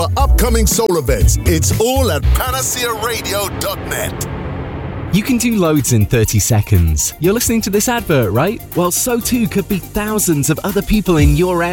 For upcoming soul events, it's all at panacearadio.net. You can do loads in 30 seconds. You're listening to this advert, right? Well, so too could be thousands of other people in your area.